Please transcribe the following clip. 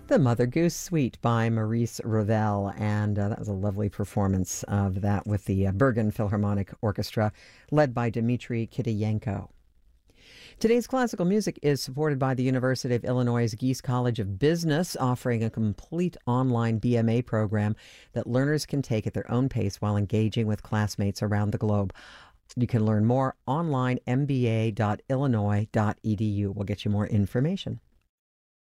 The Mother Goose Suite by Maurice Ravel. And that was a lovely performance of that with the Bergen Philharmonic Orchestra, led by Dmitri Kitayenko. Today's classical music is supported by the University of Illinois' Geese College of Business, offering a complete online BMA program that learners can take at their own pace while engaging with classmates around the globe. You can learn more online, mba.illinois.edu. We'll get you more information.